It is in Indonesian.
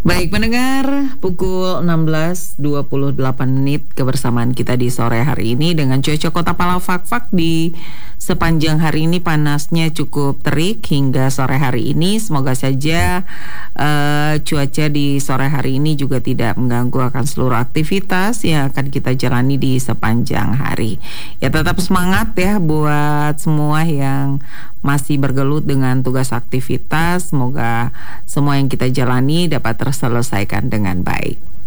Baik pendengar, pukul 16.28 kebersamaan kita di sore hari ini dengan cuaca Kota Palafak di sepanjang hari ini panasnya cukup terik hingga sore hari ini. Semoga saja cuaca di sore hari ini juga tidak mengganggu akan seluruh aktivitas yang akan kita jalani di sepanjang hari. Ya tetap semangat ya buat semua yang masih bergelut dengan tugas aktivitas. Semoga semua yang kita jalani dapat terselesaikan dengan baik.